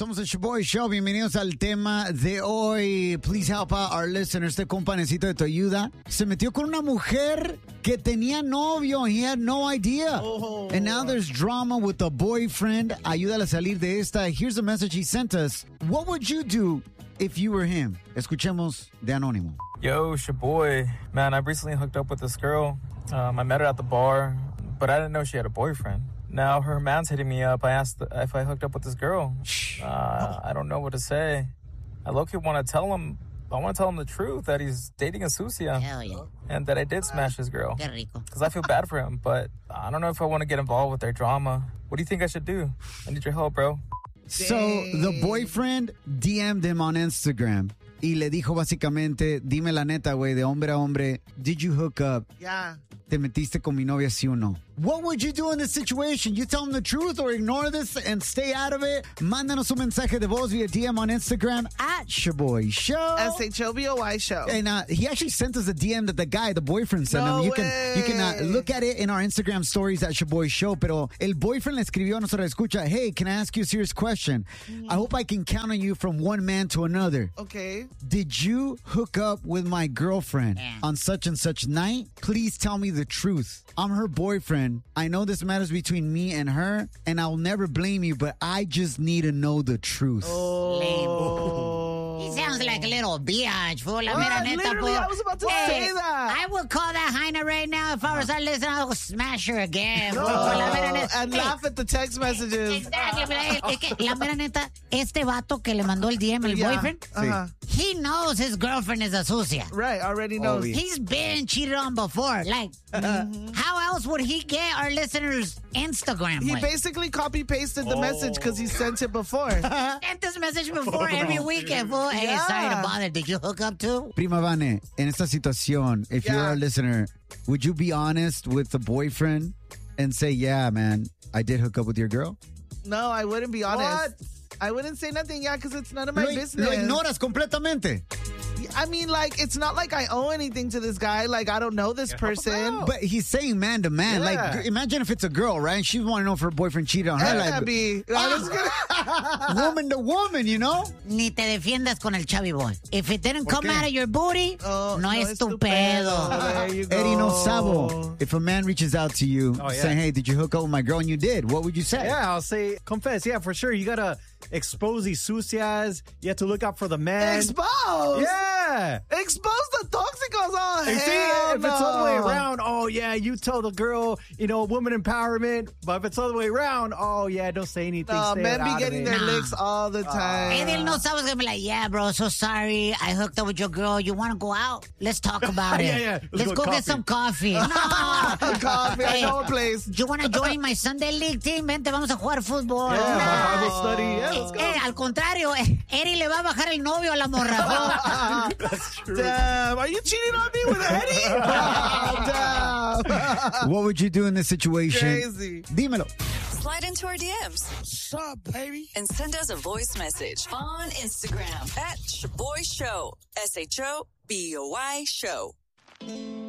Somos el Shaboy Show. Bienvenidos al tema de hoy. Please help out our listeners. Este compa necesita de tu ayuda. Se metió con una mujer que tenía novio. He had no idea. Oh. And now there's drama with the boyfriend. Ayúdale a salir de esta. Here's a message he sent us. What would you do if you were him? Escuchemos de Anónimo. Yo, Shaboy. Man, I recently hooked up with this girl. I met her at the bar, but I didn't know she had a boyfriend. Now her man's hitting me up. I asked if I hooked up with this girl. I don't know what to say. I low-key want to tell him. I want to tell him the truth that he's dating a sucia. Hell yeah. And that I did smash his girl. Qué rico. Because I feel bad for him, but I don't know if I want to get involved with their drama. What do you think I should do? I need your help, bro. So the boyfriend DM'd him on Instagram y le dijo básicamente, dime la neta, güey, de hombre a hombre, did you hook up? Yeah. ¿Te metiste con mi novia, sí o no? What would you do in this situation? You tell him the truth or ignore this and stay out of it? Mándanos un mensaje de voz via DM on Instagram at Shaboy Show. SHOBOY Show. And he actually sent us a DM that the boyfriend sent him. You can look at it in our Instagram stories at Shaboy Show. Pero el boyfriend le escribió a nuestra escucha, hey, can I ask you a serious question? I hope I can count on you from one man to another. Okay. Did you hook up with my girlfriend on such and such night? Please tell me the truth. I'm her boyfriend. I know this matters between me and her, and I'll never blame you, but I just need to know the truth. He sounds like a little biatch, fool. La mera neta, literally, fool. I was about to say that. I would call that Heina right now. If I was her listening, I would smash her again, fool. La mera neta. And laugh at the text messages. Exactly. Es que, la mera neta, este vato que le mandó el DM, el boyfriend, he knows his girlfriend is a sucia. Right, already knows. He's been cheated on before. Like, how else would he get our listeners' Instagram? He way? basically copy-pasted the message because he sent it before. Sent this message before every weekend, fool. Hey, sorry to bother. Did you hook up too? Prima Vane, en esta situación, if you're a listener, would you be honest with the boyfriend and say, yeah, man, I did hook up with your girl? No, I wouldn't be honest. What? I wouldn't say nothing, because it's none of my business. Lo ignoras completamente. I mean, like, it's not like I owe anything to this guy. Like, I don't know this person. But he's saying man to man. Yeah. Like, imagine if it's a girl, right? She want to know if her boyfriend cheated on her. That Like, can't be. woman to woman, you know? Ni te defiendas con el chavi boy. If it didn't come qué? out of your booty, no es tu pedo. There you go. Eddie No Sabo, if a man reaches out to you saying, hey, did you hook up with my girl? And you did, what would you say? Yeah, I'll say, confess. Yeah, for sure. You got to expose these sucias. You have to look out for the man. Expose? Yeah. Expose the toxicos. Oh, And see, hell if it's all the way no. around, oh, yeah, you tell the girl, woman empowerment. But if it's all the way around, oh, yeah, don't say anything. No, stay men out be of getting it. their licks all the time. Eddie No Sabo's gonna be like, yeah, bro, so sorry. I hooked up with your girl. You want to go out? Let's talk about it. Yeah. Let's go get some coffee. No. Coffee, I know a place. You want to join my Sunday League team? Vente, vamos a jugar fútbol. Yeah, No. Bible study. Yeah, let's go. Al contrario, Eddie le va a bajar el novio a la morra. That's true. Damn, are you cheating on me with Eddie? Oh, damn. What would you do in this situation? Crazy. Dímelo. Slide into our DMs. What's up, baby? And send us a voice message on Instagram at Shaboy Show. SHOBOY Show.